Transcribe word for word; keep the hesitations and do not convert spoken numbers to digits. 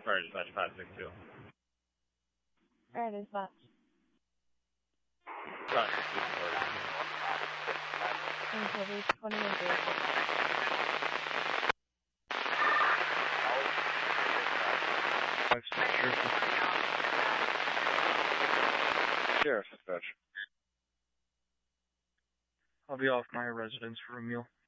Fire dispatch five six two. Fire dispatch. Right. Until twenty and three. Sheriff. Sheriff dispatch. I'll be off my residence for a meal.